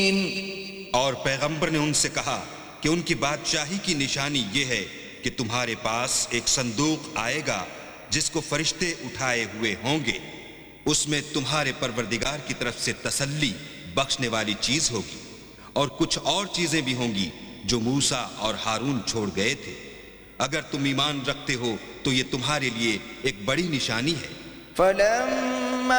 और पैगंबर ने उनसे कहा कि उनकी बादशाही की निशानी ये है कि तुम्हारे पास एक संदूक आएगा जिसको फरिश्ते उठाए हुए होंगे, उसमें तुम्हारे परवरदिगार की तरफ से तसल्ली बख्शने वाली चीज होगी और कुछ और चीजें भी होंगी जो मूसा और हारून छोड़ गए थे। अगर तुम ईमान रखते हो तो ये तुम्हारे लिए एक बड़ी निशानी है।